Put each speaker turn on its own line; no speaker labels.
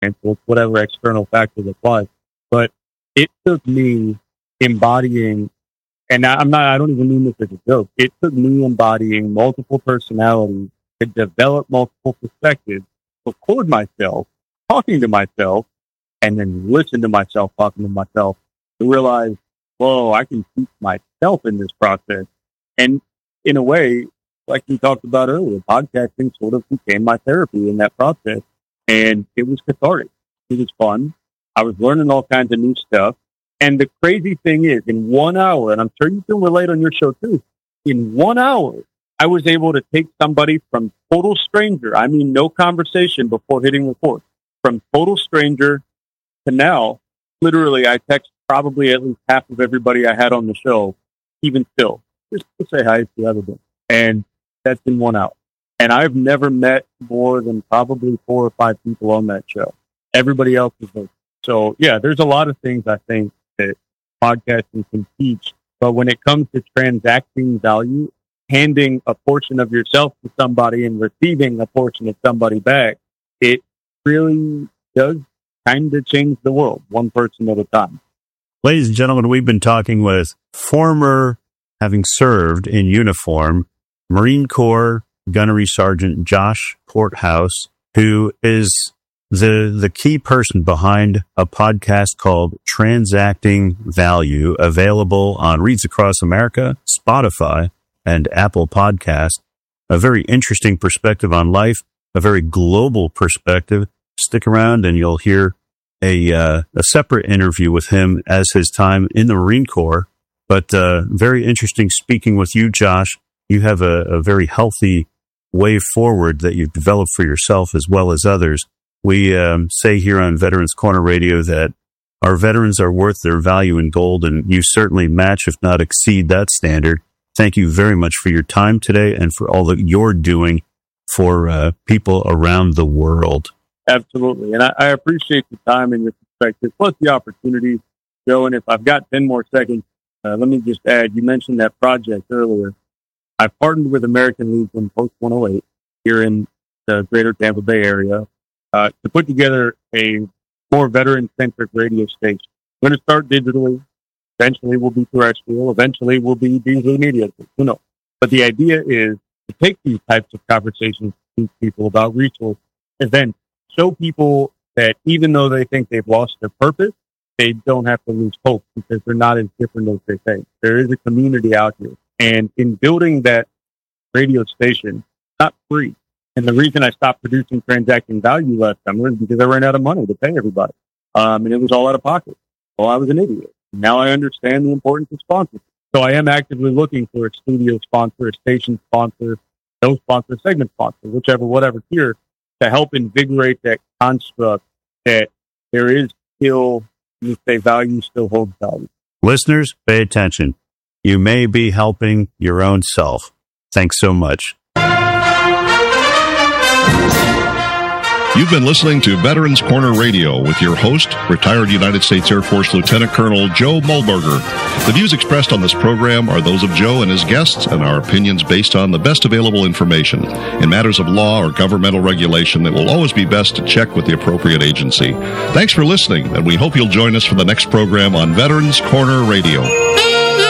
circumstances, whatever external factors apply. But it took me embodying, and I don't even mean this as a joke, it took me embodying multiple personalities to develop multiple perspectives, record myself, talking to myself, and then listen to myself talking to myself to realize, whoa, I can teach myself in this process. And in a way, like we talked about earlier, podcasting sort of became my therapy in that process. And it was cathartic. It was fun. I was learning all kinds of new stuff. And the crazy thing is, in 1 hour, and I'm sure you can relate on your show too, in 1 hour, I was able to take somebody from total stranger, I mean, no conversation before hitting record, from total stranger to now, literally, I text probably at least half of everybody I had on the show, even still, just to say hi if you ever been. And that's in 1 hour. And I've never met more than probably 4 or 5 people on that show. Everybody else is there. So, yeah, there's a lot of things I think that podcasting can teach. But when it comes to transacting value, handing a portion of yourself to somebody and receiving a portion of somebody back, it really does kind of change the world, one person at a time.
Ladies and gentlemen, we've been talking with former, having served in uniform, Marine Corps Gunnery Sergeant Josh Porthouse, who is the key person behind a podcast called Transacting Value, available on Reads Across America, Spotify, and Apple Podcasts. A very interesting perspective on life, a very global perspective. Stick around and you'll hear a separate interview with him as his time in the Marine Corps. But very interesting speaking with you, Josh. You have a very healthy way forward that you've developed for yourself as well as others. We say here on Veterans Corner Radio that our veterans are worth their value in gold, and you certainly match, if not exceed, that standard. Thank you very much for your time today and for all that you're doing for people around the world.
Absolutely. And I appreciate the time and your perspective, plus the opportunity, Joe. And if I've got 10 more seconds, let me just add, you mentioned that project earlier. I partnered with American Legion Post 108 here in the greater Tampa Bay area to put together a more veteran-centric radio station. We're going to start digitally. Eventually, we'll be terrestrial. Eventually, we'll be digital media. Who knows? But the idea is to take these types of conversations to people about resource events, show people that even though they think they've lost their purpose, they don't have to lose hope because they're not as different as they think. There is a community out here. And in building that radio station, it's not free. And the reason I stopped producing Transacting Value last summer is because I ran out of money to pay everybody. And it was all out of pocket. Well, I was an idiot. Now I understand the importance of sponsorship. So I am actively looking for a studio sponsor, a station sponsor, no sponsor, segment sponsor, whatever tier, to help invigorate that construct that there is still, you say value still holds value.
Listeners, pay attention. You may be helping your own self. Thanks so much.
You've been listening to Veterans Corner Radio with your host, retired United States Air Force Lieutenant Colonel Joe Mullberger. The views expressed on this program are those of Joe and his guests and our opinions based on the best available information. In matters of law or governmental regulation, it will always be best to check with the appropriate agency. Thanks for listening, and we hope you'll join us for the next program on Veterans Corner Radio.